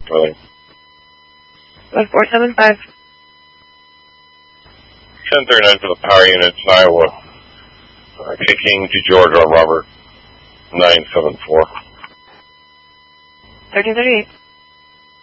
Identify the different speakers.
Speaker 1: Really?
Speaker 2: 1475.
Speaker 1: 1039 for the power units, Iowa. King to Georgia, Robert. 974.
Speaker 2: 1338.